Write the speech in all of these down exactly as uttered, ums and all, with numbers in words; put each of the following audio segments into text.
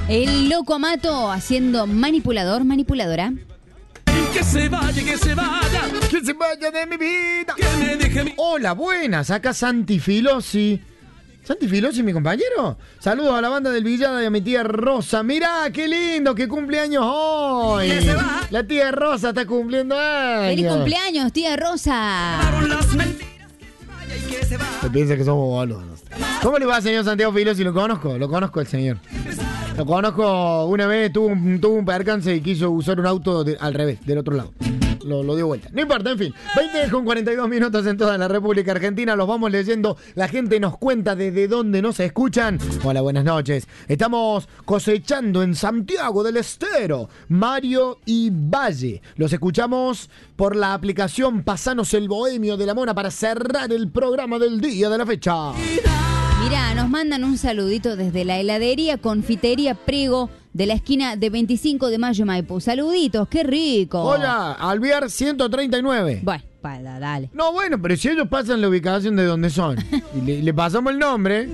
El loco Amato haciendo manipulador, manipuladora. Que se vaya, que se vaya, que se vaya de mi vida. Que me deje mi... Hola, buenas, acá Santi Filosi. ¿Santi Filosi, mi compañero? Saludos a la banda del Villada y a mi tía Rosa. Mirá, qué lindo, que cumpleaños hoy. La tía Rosa está cumpliendo años. ¡Feliz cumpleaños, tía Rosa! Se piensa que somos boludos. ¿Cómo le va, señor Santiago Filosi? Lo conozco, lo conozco el señor. Lo conozco, una vez tuvo un, tuvo un percance y quiso usar un auto de, al revés, del otro lado. Lo, lo dio vuelta. No importa, en fin. veinte con cuarenta y dos minutos en toda la República Argentina. Los vamos leyendo. La gente nos cuenta desde dónde nos escuchan. Hola, buenas noches. Estamos cosechando en Santiago del Estero, Mario y Valle. Los escuchamos por la aplicación Pasanos el Bohemio de la Mona para cerrar el programa del día de la fecha. Mirá, nos mandan un saludito desde la heladería Confitería Prego de la esquina de veinticinco de mayo Maipú. Saluditos, qué rico. Hola, Alvear ciento treinta y nueve. Bueno, para, dale. No, bueno, pero si ellos pasan la ubicación de donde son y le, le pasamos el nombre.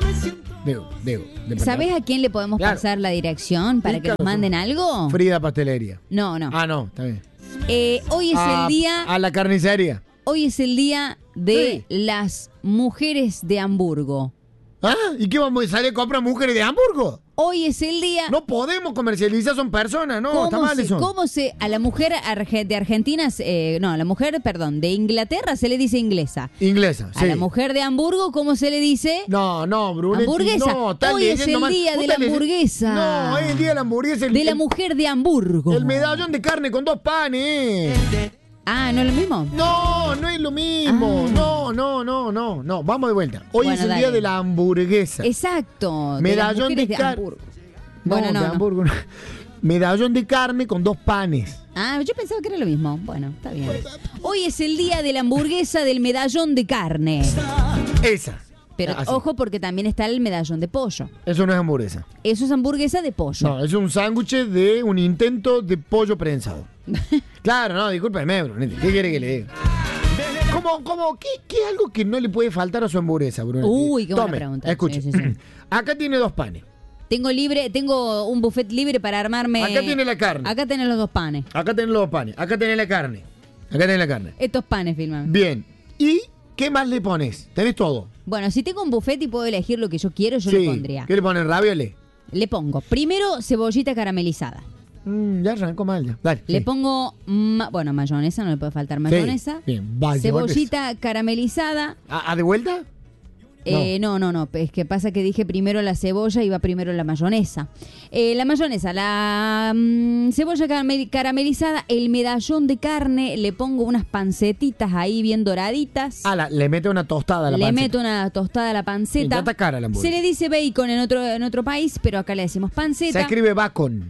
Digo, digo. ¿Sabés a quién le podemos claro. pasar la dirección para que nos manden algo? Frida Pastelería. No, no. Ah, no, está bien. Eh, hoy es a, el día... A la carnicería. Hoy es el día de sí. las mujeres de Hamburgo. ¿Ah? ¿Y qué vamos a salir a comprar mujeres de Hamburgo? Hoy es el día... No podemos comercializar, son personas, no, está mal se, eso. ¿Cómo se... A la mujer arge, de Argentina, eh, no, a la mujer, perdón, de Inglaterra se le dice inglesa. Inglesa, sí. A la mujer de Hamburgo, ¿cómo se le dice? No, no, Brunetti, hamburguesa. No, Hoy es el mal. día de la hamburguesa. No, hoy es el día de la hamburguesa. El, de la mujer de Hamburgo. El medallón de carne con dos panes. Ah, ¿no es lo mismo? No, no es lo mismo. Ah. No, no, no, no, no. Vamos de vuelta. Hoy bueno, es el dale. día de la hamburguesa. Exacto. Medallón de, de carne. No, bueno, no, de no. Hamburgo. No. Medallón de carne con dos panes. Ah, yo pensaba que era lo mismo. Bueno, está bien. Hoy es el día de la hamburguesa del medallón de carne. Esa. Pero ah, ojo porque también está el medallón de pollo. Eso no es hamburguesa. Eso es hamburguesa de pollo. No, es un sándwich de un intento de pollo prensado. Claro, no, discúlpeme, Brunetti. ¿Qué quiere que le diga? ¿Cómo, cómo, qué, qué algo que no le puede faltar a su hamburguesa, Brunetti? Uy, qué buena Tome, pregunta. Escuche. Sí, sí, sí. Acá tiene dos panes. Tengo libre, tengo un buffet libre para armarme. Acá tiene la carne. Acá tenés los dos panes. Acá tenés los dos panes. Acá tenés la carne. Acá tenés la carne. Estos panes, filmame. Bien. ¿Y qué más le pones? Tenés todo. Bueno, si tengo un buffet y puedo elegir lo que yo quiero, yo sí. le pondría. ¿Qué le pones? ¿Ravioli? Le pongo primero cebollita caramelizada. Mm, ya arrancó mal ya. Dale, le sí. pongo, ma- bueno, mayonesa, no le puede faltar mayonesa. Sí. Bien, vaya. Cebollita caramelizada. ¿A, a de vuelta? Eh, no. no, no, no, es que pasa que dije primero la cebolla y va primero la mayonesa. Eh, la mayonesa, la mmm, cebolla caramel- caramelizada, el medallón de carne, le pongo unas pancetitas ahí bien doraditas. Ah, la, le mete una tostada a la le panceta. Le meto una tostada a la panceta. Ya está cara la hamburguesa. Se le dice bacon en otro, en otro país, pero acá le decimos panceta. Se escribe bacon.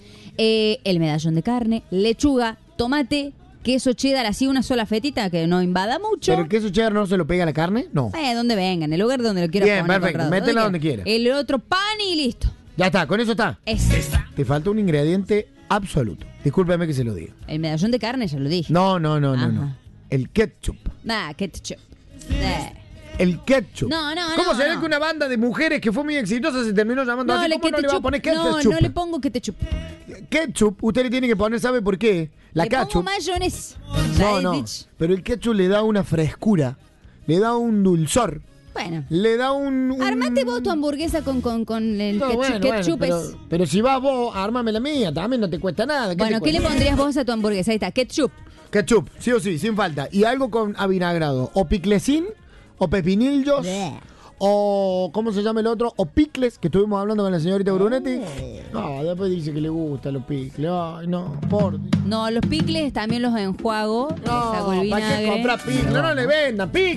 Eh, el medallón de carne, lechuga, tomate, queso cheddar, así una sola fetita que no invada mucho. ¿Pero el queso cheddar no se lo pega a la carne? No. Eh, donde venga, en el lugar donde lo quieras Bien, poner. perfecto, métela donde quieras. El otro pan y listo. Ya está, con eso está. Es. Te falta un ingrediente absoluto. Discúlpeme que se lo diga. El medallón de carne, ya lo dije. No, no, no, no, no. El ketchup. Nah, ketchup. Eh. El ketchup. No, no, ¿Cómo no, será no. que una banda de mujeres que fue muy exitosa se terminó llamando no, así? Le ¿Cómo no le va a poner ketchup? No, no le pongo ketchup. Ketchup, usted le tiene que poner, ¿sabe por qué? La le ketchup. pongo mayonesa. No, no. Pero el ketchup le da una frescura, le da un dulzor. Bueno. Le da un... un... Armate vos tu hamburguesa con, con, con el no, ketchup. Bueno, ketchup bueno, es... pero, pero si vas vos, ármame la mía, también no te cuesta nada. ¿Qué bueno, te ¿qué le cuesta? pondrías vos a tu hamburguesa? Ahí está, ketchup. Ketchup, sí o sí, sin falta. Y algo con avinagrado. O piclecín, o pepinillos, Bleh. o... ¿cómo se llama el otro? O picles, que estuvimos hablando con la señorita Brunetti. No, después dice que le gustan los picles. Ay, no, por Dios. No, los picles también los enjuago. No, ¿para qué comprar picles? No, no le vendan picles.